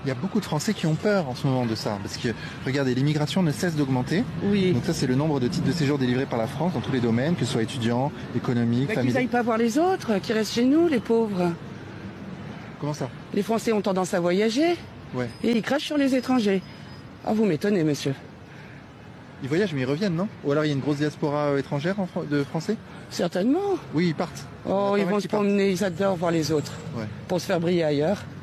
Il y a beaucoup de Français qui ont peur en ce moment de ça, parce que, regardez, l'immigration ne cesse d'augmenter. Oui. Donc ça, c'est le nombre de titres de séjour délivrés par la France dans tous les domaines, que ce soit étudiants, économiques, Qu'ils familiaux. n'aillent pas voir les autres, qu'ils restent chez nous, les pauvres. Comment ça? Les Français ont tendance à voyager Ouais. et ils crachent sur les étrangers. Ah, vous m'étonnez, monsieur. Ils voyagent, mais ils reviennent, non? Ou alors il y a une grosse diaspora étrangère de Français? Certainement. Oui, ils partent. Il y en a Oh, pas ils mal vont qui se partent. promener, ils adorent voir les autres. Ouais. Pour se faire briller ailleurs.